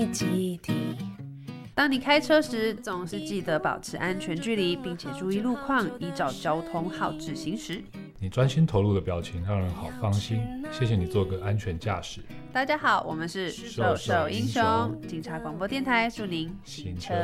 基地。当你开车时，总是记得保持安全距离，并且注意路况，依照交通号志行驶。 你专心投入的表情让人好放心，谢谢你做个安全驾驶。 大家好，我们是瘦瘦英雄警察广播电台，祝您行车